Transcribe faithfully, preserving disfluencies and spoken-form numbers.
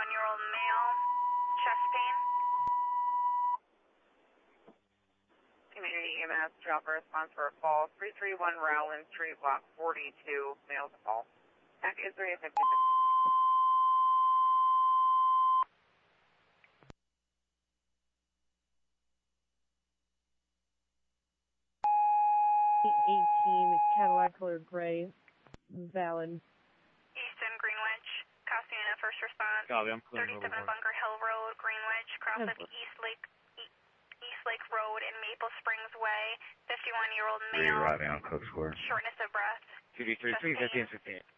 fifty-one-year-old male, chest pain. Community E M S, Alpha response for a call, three three one Rowland Street, block forty-two, male to call. Back is three fifty. eighteen Cadillac color gray, valid. Easton Greenwich, Costina first response. Copy, I'm clear. thirty-seven Bunker Hill Road, Greenwich, cross at East Lake, East Lake Road and Maple Springs Way. fifty-one-year-old male. Arriving on Cook Square. Shortness of breath. two D three, three fifteen, fifteen.